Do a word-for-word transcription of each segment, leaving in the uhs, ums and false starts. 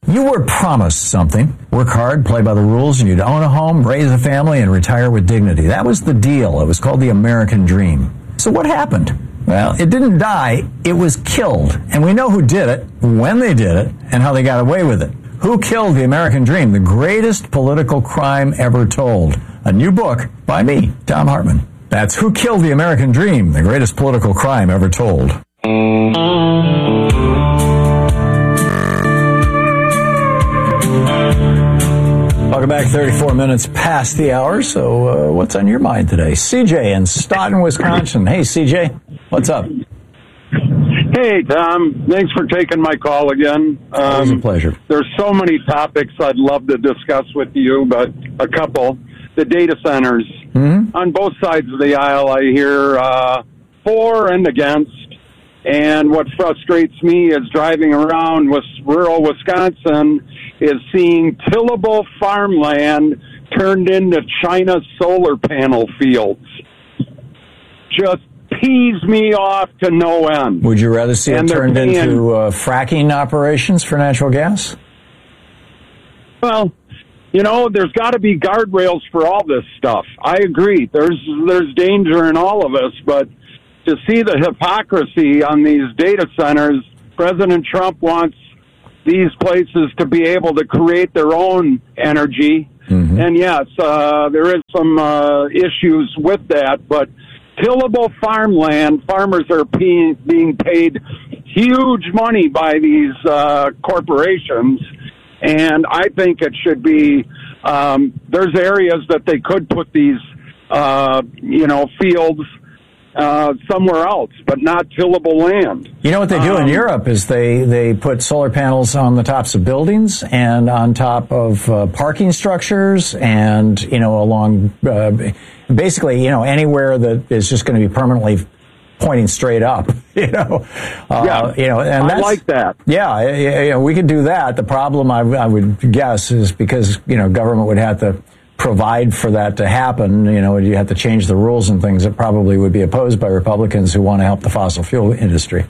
You were promised something. Work hard, play by the rules, and you'd own a home, raise a family, and retire with dignity. That was the deal. It was called the American Dream. So what happened? Well, it didn't die. It was killed. And we know who did it, when they did it, and how they got away with it. Who killed the American Dream? The greatest political crime ever told. A new book by me, Thom Hartmann. That's Who Killed the American Dream? The Greatest Political Crime Ever Told. Welcome back, thirty-four minutes past the hour. So uh, what's on your mind today? C J in Stoughton, Wisconsin. Hey, C J, what's up? Hey, Tom. Thanks for taking my call again. Um, Always a pleasure. There's so many topics I'd love to discuss with you, but a couple. The data centers. Mm-hmm. On both sides of the aisle, I hear uh, for and against. And what frustrates me is driving around with rural Wisconsin is seeing tillable farmland turned into China solar panel fields. Just pees me off to no end. Would you rather see and it turned paying, into uh, fracking operations for natural gas? Well, you know, there's got to be guardrails for all this stuff. I agree. There's there's danger in all of us, but to see the hypocrisy on these data centers, President Trump wants these places to be able to create their own energy. Mm-hmm. And yes, uh, there is some uh, issues with that, but tillable farmland, farmers are being, being paid huge money by these uh, corporations, and I think it should be, um, there's areas that they could put these, uh, you know, fields Uh, somewhere else, but not tillable land. You know what they do um, in Europe is they, they put solar panels on the tops of buildings and on top of uh, parking structures and, you know, along uh, basically, you know, anywhere that is just going to be permanently pointing straight up, you know. Uh, yeah, you know, and I that's, like that. Yeah, you know, we could do that. The problem, I, I would guess, is because, you know, government would have to provide for that to happen. You know, you have to change the rules and things that probably would be opposed by Republicans who want to help the fossil fuel industry.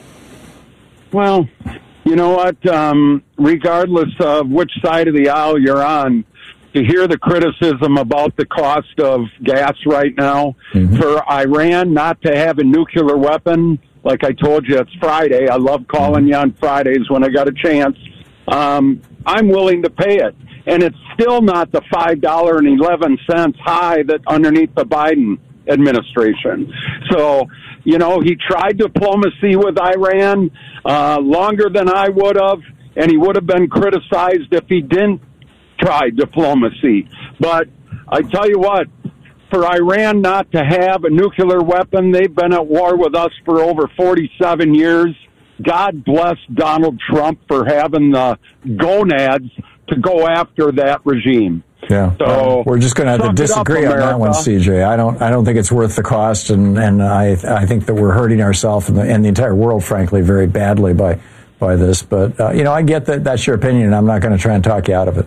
Well, you know what? Um, regardless of which side of the aisle you're on, to hear the criticism about the cost of gas right now, mm-hmm. for Iran not to have a nuclear weapon, like I told you, it's Friday. I love calling mm-hmm. you on Fridays when I got a chance. Um, I'm willing to pay it. And it's still not the five dollars and eleven cents high that underneath the Biden administration. So, you know, he tried diplomacy with Iran uh, longer than I would have, and he would have been criticized if he didn't try diplomacy. But I tell you what, for Iran not to have a nuclear weapon, they've been at war with us for over forty-seven years. God bless Donald Trump for having the gonads to go after that regime. Yeah, so well, we're just going to have to disagree up, on that one, C J. I don't, I don't think it's worth the cost, and, and I, I think that we're hurting ourselves and the, and the entire world, frankly, very badly by, by this. But uh, you know, I get that that's your opinion, and I'm not going to try and talk you out of it.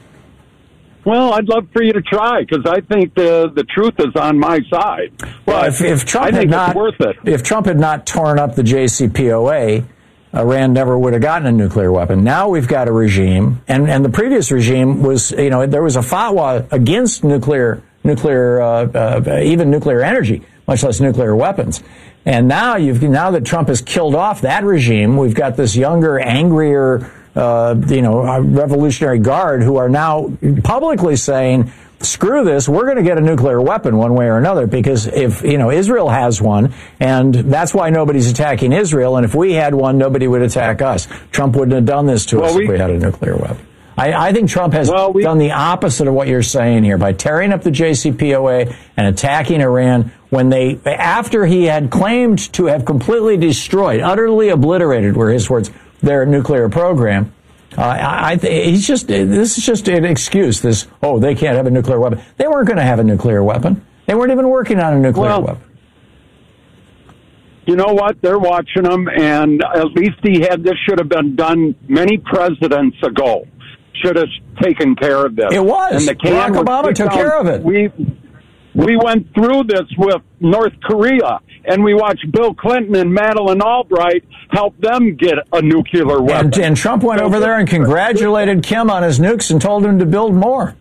Well, I'd love for you to try, because I think the the truth is on my side. Well, if, if Trump I had think not, it's worth it. If Trump had not torn up the J C P O A, Iran never would have gotten a nuclear weapon. Now we've got a regime, and, and the previous regime was, you know, there was a fatwa against nuclear, nuclear, uh, uh, even nuclear energy, much less nuclear weapons. And now you've, now that Trump has killed off that regime, we've got this younger, angrier, uh, you know, Revolutionary Guard who are now publicly saying, screw this, we're going to get a nuclear weapon one way or another, because if, you know, Israel has one, and that's why nobody's attacking Israel, and if we had one, nobody would attack us. Trump wouldn't have done this to well, us we, if we had a nuclear weapon. I, I think Trump has well, we, done the opposite of what you're saying here by tearing up the J C P O A and attacking Iran when they, after he had claimed to have completely destroyed, utterly obliterated, were his words, their nuclear program. Uh, I, I th- he's just, this is just an excuse, this, oh, they can't have a nuclear weapon. They weren't going to have a nuclear weapon. They weren't even working on a nuclear well, weapon. You know what? They're watching them, and at least he had, this should have been done many presidents ago. Should have taken care of this. It was. And the can Barack Obama took down. care of it. We, We went through this with North Korea, and we watched Bill Clinton and Madeleine Albright help them get a nuclear weapon. And, and Trump went over there and congratulated Kim on his nukes and told him to build more.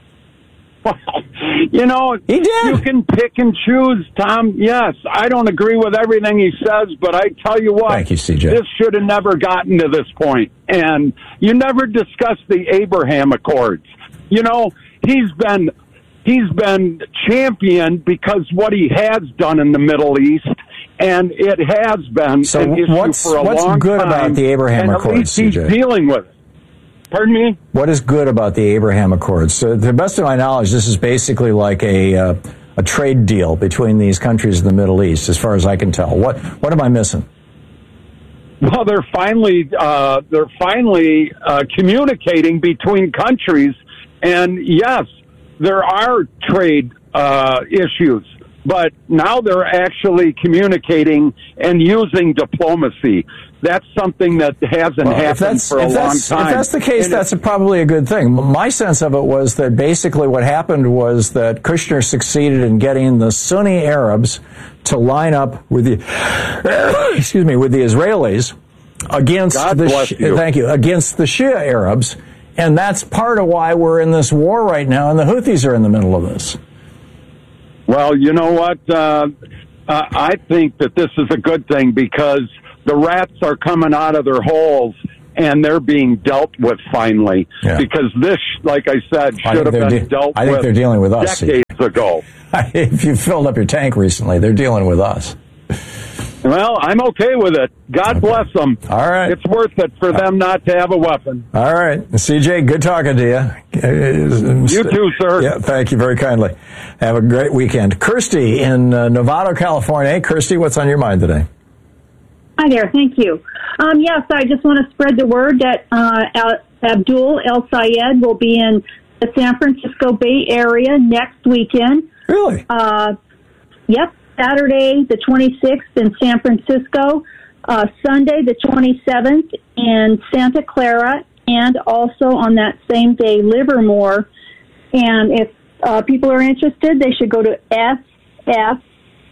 You know, he did. You can pick and choose, Tom. Yes, I don't agree with everything he says, but I tell you what, Thank you, C J. This should have never gotten to this point. And you never discuss the Abraham Accords. You know, he's been he's been championed because what he has done in the Middle East, and it has been so an issue what's, for a what's long good time, about the Abraham and Accords, at least he's C J? dealing with it. Pardon me? What is good about the Abraham Accords? So, to the best of my knowledge, this is basically like a uh, a trade deal between these countries in the Middle East, as far as I can tell. What what am I missing? Well, they're finally uh, they're finally uh, communicating between countries, and yes, there are trade uh, issues, but now they're actually communicating and using diplomacy. That's something that hasn't well, happened for a if long time. If that's the case, and that's a, probably a good thing. My sense of it was that basically what happened was that Kushner succeeded in getting the Sunni Arabs to line up with the excuse me with the Israelis against God the bless you. thank you against the Shia Arabs, and that's part of why we're in this war right now, and the Houthis are in the middle of this. Well, you know what? Uh, uh, I think that this is a good thing because the rats are coming out of their holes and they're being dealt with finally. Yeah. Because this, like I said, I should have been de- dealt I think with they're dealing with us, decades ago. If you filled up your tank recently, they're dealing with us. Well, I'm okay with it. God Okay. bless them. All right. It's worth it for them not to have a weapon. All right. C J, good talking to you. You too, sir. Yeah, thank you very kindly. Have a great weekend. Kirsty in uh, Novato, California. Hey, Kirsty, what's on your mind today? Hi there. Thank you. Um, yes, I just want to spread the word that uh, Al- Abdul El Sayed will be in the San Francisco Bay Area next weekend. Really? Uh, yep. Saturday the twenty-sixth in San Francisco, uh, Sunday the twenty-seventh in Santa Clara, and also on that same day, Livermore. And if uh, people are interested, they should go to S F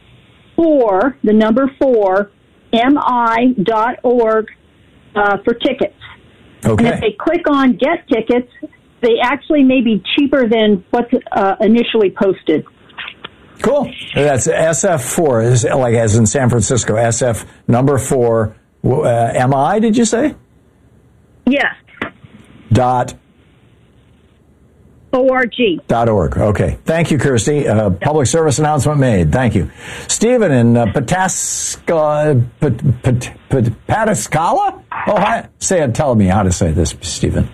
four, the number four, M I dot org uh, for tickets. Okay. And if they click on Get Tickets, they actually may be cheaper than what's uh, initially posted. Cool. That's S F four, is like as in San Francisco. S F number four, uh, M I, did you say? Yes. Dot. O R G. Dot org. Okay. Thank you, Kirsty. Uh, public service announcement made. Thank you. Stephen in uh, Pataska, Pat, Pat, Pat, Pataskala? Oh, hi. Say it. Tell me how to say this, Stephen.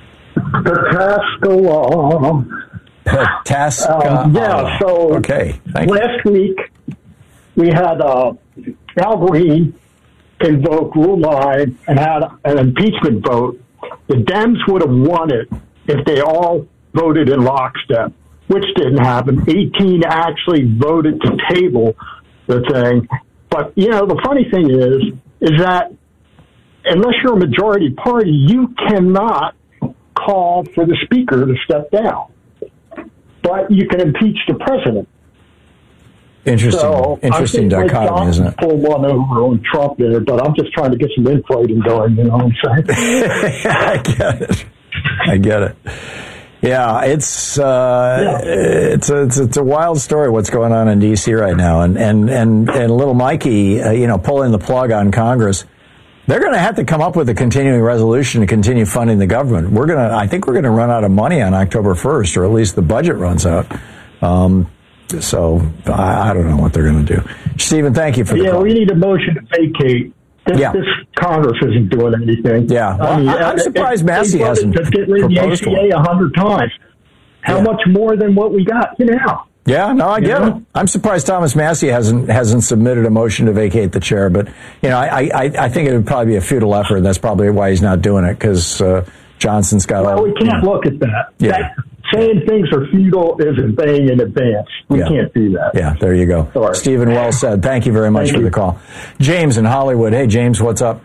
Pataskala. Pataskala. Um, yeah, so okay. Thank last you. week we had uh, Al Green invoke Rule nine and had an impeachment vote. The Dems would have won it if they all voted in lockstep, which didn't happen. eighteen actually voted to table the thing. But, you know, the funny thing is, is that unless you're a majority party, you cannot call for the speaker to step down. But you can impeach the president. Interesting, so interesting I think dichotomy, Mike isn't it? Pull one over on Trump there, but I'm just trying to get some infighting going. You know what I'm saying? I get it. I get it. Yeah, it's uh, Yeah. it's a, it's it's a wild story what's going on in D C right now, and and and and little Mikey, uh, you know, pulling the plug on Congress. They're going to have to come up with a continuing resolution to continue funding the government. We're going to, I think, we're going to run out of money on October first, or at least the budget runs out. Um, so I, I don't know what they're going to do. Stephen, thank you for the Yeah, call. we need a motion to vacate. This, Yeah. this Congress isn't doing anything. Yeah. Well, I mean, I- I'm uh, surprised if Massey they voted hasn't to get rid of the proposed A C A a hundred times. How Yeah. much more than what we got now? Yeah, no, I get You it. know? I'm surprised Thomas Massey hasn't hasn't submitted a motion to vacate the chair, but you know, I I, I think it would probably be a futile effort. That's probably why he's not doing it, because uh, Johnson's got Well, all. we can't you know, look at that. Yeah. that. Saying things are futile is obeying in advance. We Yeah. can't do that. Yeah, there you go. Sorry. Stephen, well said. Thank you very much Thank for you. the call. James in Hollywood. Hey, James, what's up?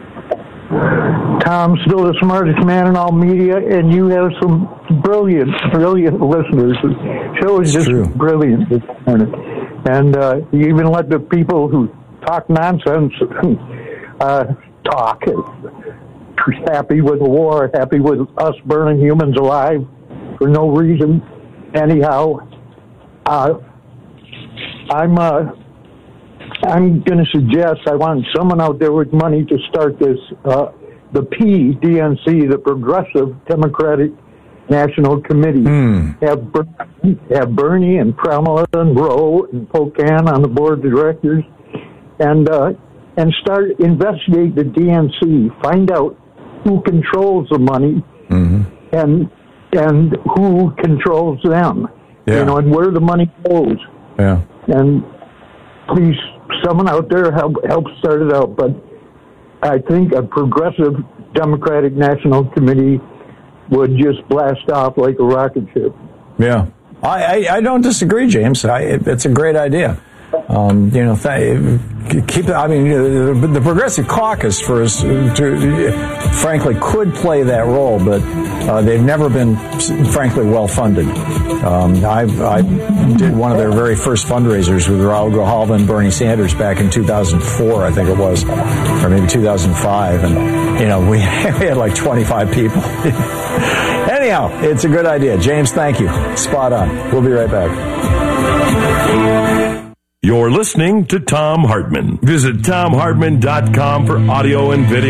Tom, still the smartest man in all media, and you have some brilliant, brilliant listeners. show is just true. brilliant this morning. And uh, you even let the people who talk nonsense uh, talk. Happy with the war, happy with us burning humans alive for no reason. Anyhow, uh, I'm uh, I'm going to suggest I want someone out there with money to start this. Uh, the P D N C, the Progressive Democratic National Committee, mm. have Bernie, have Bernie and Pramila and Rowe and Pocan on the board of directors, and uh, and start investigate the D N C. Find out who controls the money, mm-hmm. and and who controls them, yeah. you know, and where the money goes. Yeah. And please, someone out there help help start it out. But I think a progressive Democratic National Committee would just blast off like a rocket ship. Yeah, I, I, I don't disagree, James. I, it, it's a great idea. Um, you know, th- keep. I mean, you know, the Progressive Caucus, for us, to, frankly, could play that role, but uh, they've never been, frankly, well funded. Um, I, I did one of their very first fundraisers with Raul Grijalva and Bernie Sanders back in two thousand four, I think it was, or maybe two thousand five, and you know, we, we had like twenty-five people. Anyhow, it's a good idea, James. Thank you. Spot on. We'll be right back. You're listening to Thom Hartmann. Visit Thom Hartmann dot com for audio and video